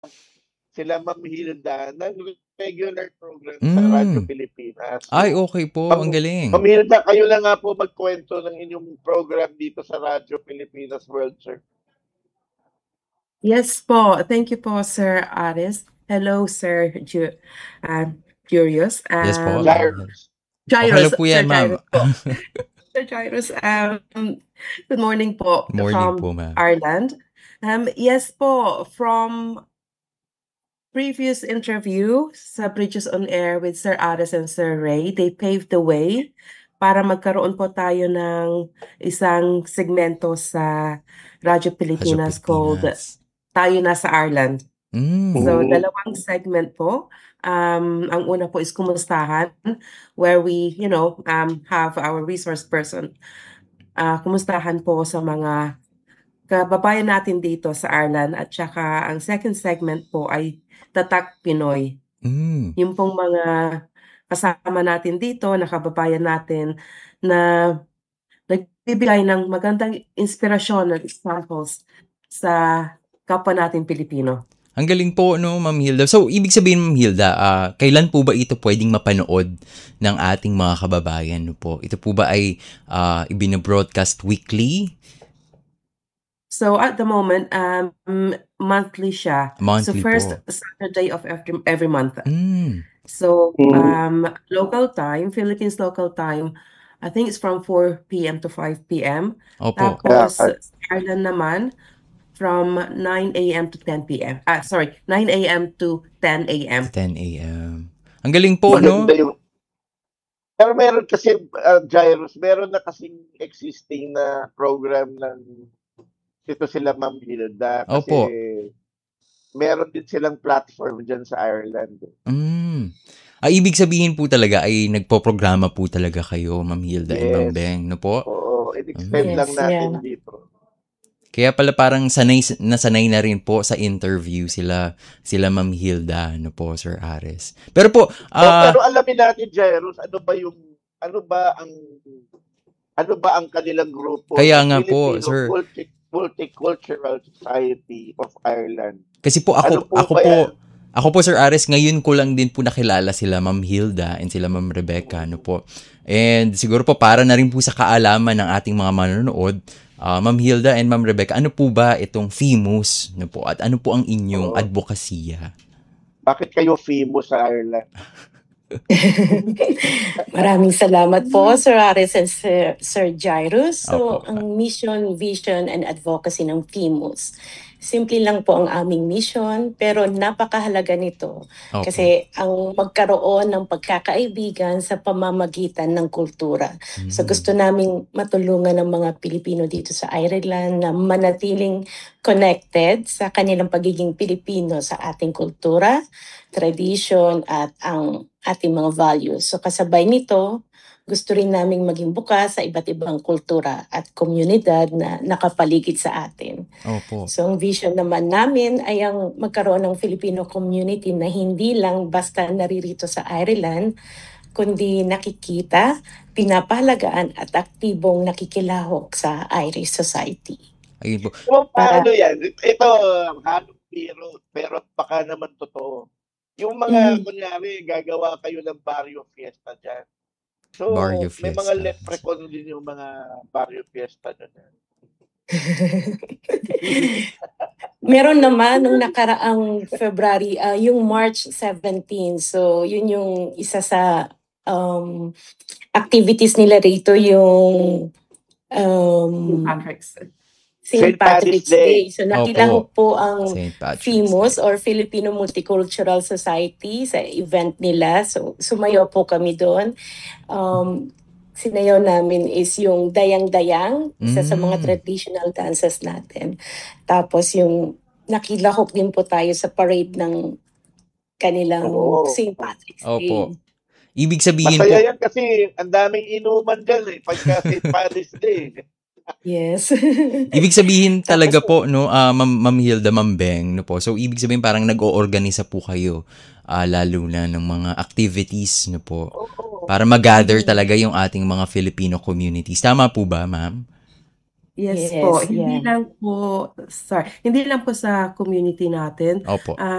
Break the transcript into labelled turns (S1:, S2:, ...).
S1: sila Ma'am Hilda ng regular program sa Radyo
S2: Hmm.
S1: Pilipinas.
S2: Ay,
S1: So,
S2: okay po. Ang
S1: Ma'am
S2: galing.
S1: Hilda, kayo na nga po magkwento ng inyong program dito sa Radyo Pilipinas World, sir.
S3: Yes po. Thank you po, Sir Aris. Hello, Sir Curious.
S2: Yes po.
S1: Jairus.
S2: Okay lang
S3: Jairus,
S2: po
S3: Sir
S2: yan, ma'am.
S3: Jairus po. Sir Jairus, good morning po
S2: Morning
S3: from
S2: po, ma'am.
S3: Ireland. Yes po, from previous interview sa Bridges on Air with Sir Aris and Sir Ray, they paved the way para magkaroon po tayo ng isang segmento sa Radyo
S2: Radyo
S3: Pilipinas called
S2: Pilipinas.
S3: Tayo Na sa Ireland. So,
S1: Mm.
S3: dalawang segment po. Ang una po is Kumustahan, where we, have our resource person. Kumustahan po sa mga kababayan natin dito sa Ireland. At saka, ang second segment po ay Tatak Pinoy.
S2: Mm.
S3: Yung pong mga kasama natin dito, na kababayan natin, na nagbibigay ng magandang inspirasyon at examples sa kapwa natin Pilipino.
S2: Ang galing po, no, Ma'am Hilda. So, ibig sabihin, Ma'am Hilda, kailan po ba ito pwedeng mapanood ng ating mga kababayan? No po? Ito po ba ay ibinabroadcast weekly?
S3: So, at the moment, monthly siya.
S2: Monthly
S3: so, first
S2: po.
S3: Saturday of every month.
S2: Mm.
S3: So, local time, Philippines local time, I think it's from 4 p.m. to 5 p.m.
S2: Opo.
S3: Tapos, Ireland naman, from 9 a.m. to 10 p.m. 9 a.m. to 10 a.m.
S2: 10 a.m. Ang galing po, no?
S1: Maganda yung... Pero meron kasi, Jairus, meron na kasing existing na program ng ito sila Ma'am Hilda. Kasi
S2: Opo.
S1: meron din silang platform dyan sa Ireland.
S2: Ibig sabihin po talaga ay nagpo-programa po talaga kayo, Ma'am Hilda and Ma'am Beng, no po?
S1: Oo, in-extend lang natin dito.
S2: Kaya pala parang sanay na rin po sa interview sila Ma'am Hilda, no po, Sir Aris. Pero po,
S1: pero alamin natin, Jairus, ano ba ang kanilang grupo?
S2: Kaya nga po, Sir.
S1: Multicultural Society of Ireland.
S2: Kasi po ako po, Sir Aris, ngayon ko lang din po nakilala sila Ma'am Hilda and sila Ma'am Rebecca, no po. And siguro po para na rin po sa kaalaman ng ating mga manonood, Ma'am Hilda and Ma'am Rebecca, ano po ba itong FEMUS, no po? At ano po ang inyong advokasya?
S1: Bakit kayo FEMUS sa Ireland?
S4: Maraming salamat po, Sir Aris and Sir Jairus. So,
S2: Opo.
S4: ang mission, vision, and advocacy ng FEMUS. Simple lang po ang aming mission, pero napakahalaga nito.
S2: Opo.
S4: Kasi ang magkaroon ng pagkakaibigan sa pamamagitan ng kultura. So gusto naming matulungan ng mga Pilipino dito sa Ireland na manatiling connected sa kanilang pagiging Pilipino sa ating kultura, tradition, at ang ating mga values. So kasabay nito, gusto rin naming maging bukas sa iba't ibang kultura at komunidad na nakapaligid sa atin.
S2: Opo.
S4: So ang vision naman namin ay ang magkaroon ng Filipino community na hindi lang basta naririto sa Ireland, kundi nakikita, pinapahalagaan at aktibong nakikilahok sa Irish society.
S2: Ayun po.
S1: So, paano yan? Ito, halong biro, pero baka naman totoo. Yung mga, kunyari, gagawa kayo ng barrio fiesta dyan. So,
S2: Barrio
S1: may
S2: fiesta.
S1: mga leprechaun din yung mga barrio fiesta doon.
S4: Meron naman nung nakaraang February, yung March 17. So, yun yung isa sa activities nila rito, yung St. Patrick's Day. So, nakilahok po ang FEMUS or Filipino Multicultural Society sa event nila. So, sumayaw po kami doon. Sinayaw namin is yung dayang-dayang, isa sa mga traditional dances natin. Tapos yung nakilahok din po tayo sa parade ng kanilang St. Patrick's Day.
S2: Opo. Ibig sabihin
S1: Masaya yan kasi ang daming inuman dyan pagka St. Patrick's Day.
S4: Yes.
S2: Ibig sabihin talaga po, no, Ma'am Hilda, Ma'am Beng, no po. So, ibig sabihin parang nag-oorganisa po kayo, lalo na ng mga activities, no po, para mag-gather talaga yung ating mga Filipino communities. Tama po ba, ma'am?
S3: Yes po.
S4: Yes,
S3: Hindi
S4: yeah.
S3: lang po sa community natin.
S2: Opo.